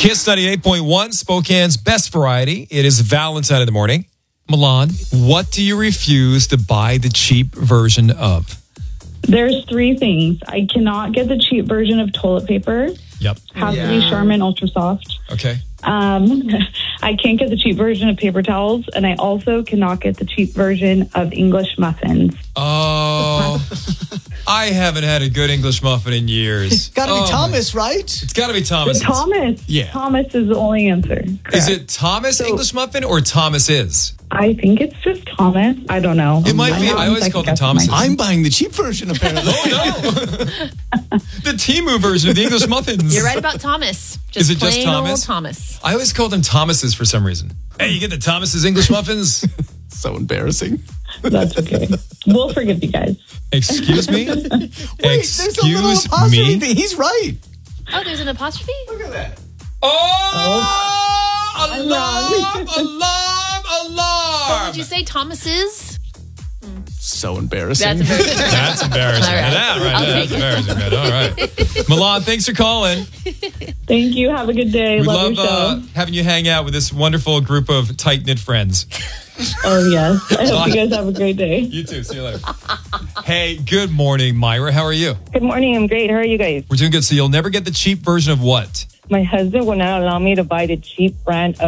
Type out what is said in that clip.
Kiss 98.1, Spokane's best variety. It is Valentine in the morning. Milan, what do you refuse to buy the cheap version of? There's three things. I cannot get the cheap version of toilet paper. Yep. Has to be Charmin Ultra Soft. Okay. I can't get the cheap version of paper towels, and I also cannot get the cheap version of English muffins. Oh, I haven't had a good English muffin in years. Gotta be Thomas, right? It's got to be Thomas. Thomas. Yeah. Thomas is the only answer. Correct. Is it Thomas English muffin or Thomas is? I think it's just Thomas. I don't know. It might be. I always call them Thomas. I'm buying the cheap version, apparently. The Temu version of the English muffins. You're right about Thomas. Is it just plain Thomas? old Thomas. I always call them Thomases for some reason. Hey, you get the Thomas's English muffins? So embarrassing. That's okay. We'll forgive you guys. Excuse me? Wait, there's a little Excuse apostrophe me? thing. He's right. Oh, there's an apostrophe? Look at that. Oh! Alarm! What Alarm! would you say Thomas is? So embarrassing. That's embarrassing. That's embarrassing. All right. That right I'll there. take That's embarrassing. All right. Milan, thanks for calling. Thank you. Have a good day. We love love your show. having you hang out with this wonderful group of tight-knit friends. Oh, yes. I hope you guys have a great day. You too. See you later. Hey, good morning, Myra. How are you? Good morning. I'm great. How are you guys? We're doing good. So you'll never get the cheap version of what? My husband will not allow me to buy the cheap brand of